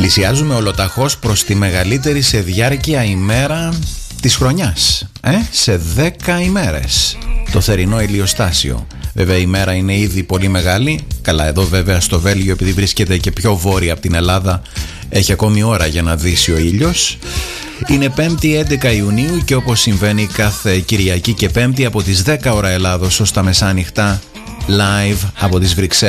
Πλησιάζουμε ολοταχώς προς τη μεγαλύτερη σε διάρκεια ημέρα της χρονιάς. Σε 10 ημέρες. Το θερινό ηλιοστάσιο. Βέβαια η ημέρα είναι ήδη πολύ μεγάλη. Καλά, εδώ βέβαια στο Βέλγιο, επειδή βρίσκεται και πιο βόρεια από την Ελλάδα, έχει ακόμη ώρα για να δύσει ο ήλιος. Είναι 5η 11 Ιουνίου και όπως συμβαίνει κάθε Κυριακή και Πέμπτη από τις 10 ώρα Ελλάδος ως τα μεσάνυχτα, live από τις Βρυξέλλες.